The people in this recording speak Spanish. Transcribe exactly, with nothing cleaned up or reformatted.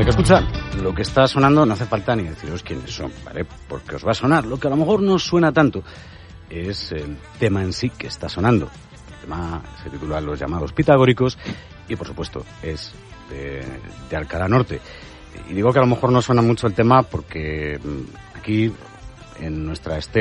Siempre que escuchan lo que está sonando no hace falta ni deciros quiénes son, ¿vale? Porque os va a sonar. Lo que a lo mejor no suena tanto es el tema en sí que está sonando. El tema se titula Los llamados pitagóricos y, por supuesto, es de, de Alcalá Norte. Y digo que a lo mejor no suena mucho el tema porque aquí, en nuestra estela,